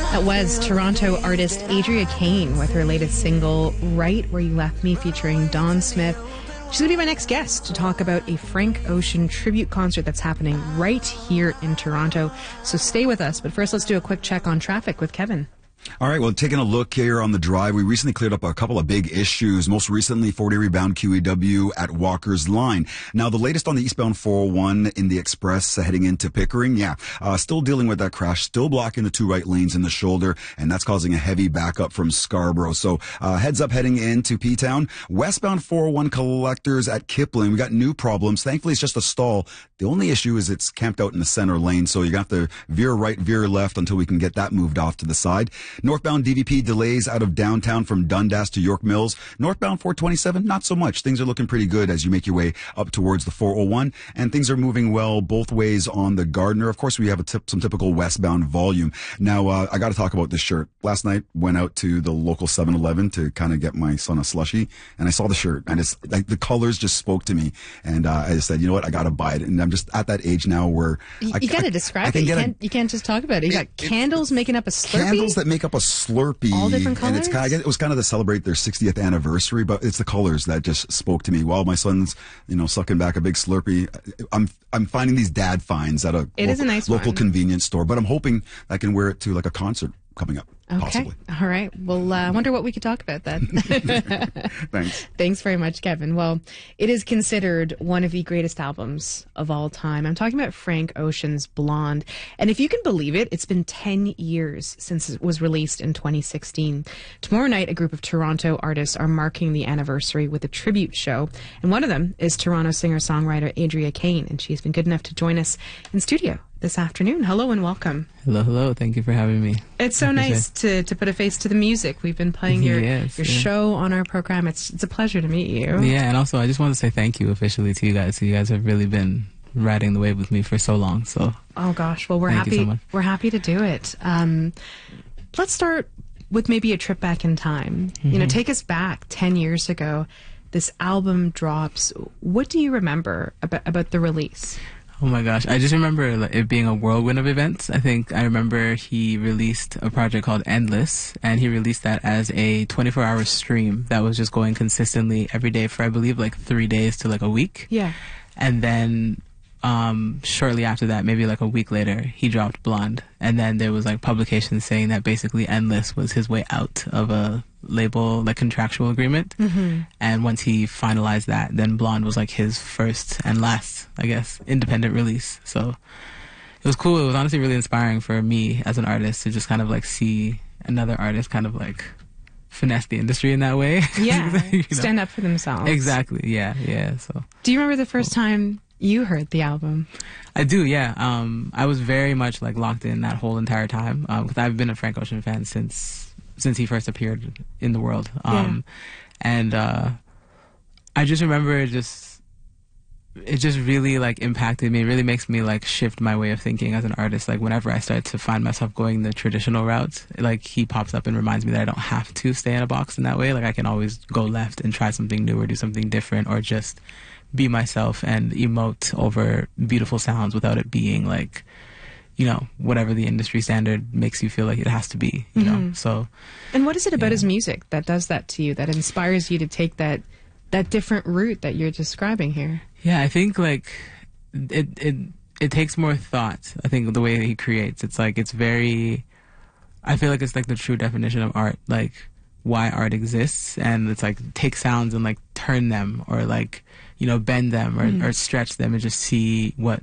That was Toronto artist Adria Kane with her latest single, Right Where You Left Me, featuring Dawn Smith. She's going to be my next guest to talk about a Frank Ocean tribute concert that's happening right here in Toronto. So stay with us. But first, let's do a quick check on traffic with Kevin. All right, well, taking a look here on the drive, we recently cleared up a couple of big issues. Most recently, 40 bound QEW at Walker's Line. Now, the latest on the eastbound 401 in the Express heading into Pickering, still dealing with that crash, still blocking the two right lanes in the shoulder, and that's causing a heavy backup from Scarborough. So, heads up heading into P-Town. Westbound 401 collectors at Kipling, we got new problems. Thankfully, it's just a stall. The only issue is it's camped out in the center lane, so you're going to have to veer right, veer left until we can get that moved off to the side. Northbound DVP delays out of downtown from Dundas to York Mills. Northbound 427, not so much. Things are looking pretty good as you make your way up towards the 401, and things are moving well both ways on the Gardner. Of course, we have some typical westbound volume. Now, I got to talk about this shirt. Last night, went out to the local 7-Eleven to kind of get my son a slushie, and I saw the shirt, and it's like the colors just spoke to me, and I just said, you know what, I got to buy it. And I'm just at that age now where you got to describe it. You can't just talk about it. You got candles making up a Slurpee. Candles that make up a Slurpee. All different colors. And it's it was kind of to celebrate their 60th anniversary, but it's the colors that just spoke to me. While my son's, sucking back a big Slurpee, I'm finding these dad finds at a local convenience store, but I'm hoping I can wear it to like a concert coming up. Okay. Possibly. All right. Well, I wonder what we could talk about then. Thanks. Thanks very much, Kevin. Well, it is considered one of the greatest albums of all time. I'm talking about Frank Ocean's Blonde. And if you can believe it, it's been 10 years since it was released in 2016. Tomorrow night, a group of Toronto artists are marking the anniversary with a tribute show. And one of them is Toronto singer-songwriter Adria Kane. And she's been good enough to join us in studio this afternoon. Hello and welcome. Hello. Thank you for having me. It's so nice to put a face to the music. We've been playing your show on our program. It's a pleasure to meet you. Yeah, and also I just want to say thank you officially to you guys. You guys have really been riding the wave with me for so long. So oh gosh, well we're happy. So we're happy to do it. Let's start with maybe a trip back in time. Mm-hmm. Take us back 10 years ago. This album drops. What do you remember about the release? Oh my gosh, I just remember it being a whirlwind of events. I remember he released a project called Endless, and he released that as a 24-hour stream that was just going consistently every day for, I believe, 3 days to a week. Yeah. And then shortly after that, maybe a week later, he dropped Blonde. And then there was publications saying that basically Endless was his way out of a label contractual agreement. Mm-hmm. And once he finalized that, then Blonde was his first and last, I guess, independent release. So it was cool. It was honestly really inspiring for me as an artist to just kind of see another artist kind of finesse the industry in that way. Yeah. Stand up for themselves. Exactly. Yeah. So do you remember the first time you heard the album? I do, yeah. I was very much locked in that whole entire time because I've been a Frank Ocean fan since he first appeared in the world. And I just remember it just really impacted me. It really makes me shift my way of thinking as an artist. Whenever I start to find myself going the traditional route, he pops up and reminds me that I don't have to stay in a box in that way. I can always go left and try something new or do something different or just be myself and emote over beautiful sounds without it being whatever the industry standard makes you feel like it has to be, you know? So. And what is it about his music that does that to you, that inspires you to take that different route that you're describing here? Yeah, I think it takes more thought. I think the way that he creates, it's very, I feel it's the true definition of art, why art exists. And it's take sounds and turn them or bend them or stretch them and just see what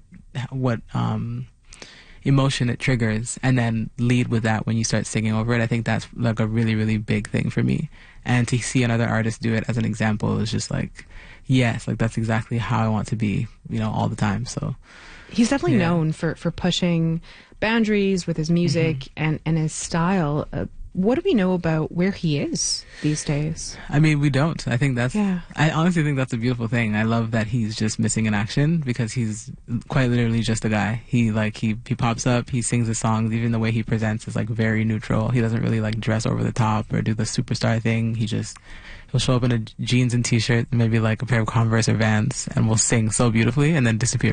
emotion it triggers and then lead with that when you start singing over it. I think that's a really, really big thing for me. And to see another artist do it as an example is just yes, that's exactly how I want to be, all the time. So he's definitely known for pushing boundaries with his music and his style. What do we know about where he is these days? I mean, we don't. I think I honestly think that's a beautiful thing. I love that he's just missing in action because he's quite literally just a guy. He pops up, he sings his songs, even the way he presents is very neutral. He doesn't really dress over the top or do the superstar thing. He'll show up in a jeans and t-shirt, maybe a pair of Converse or Vans, and will sing so beautifully and then disappear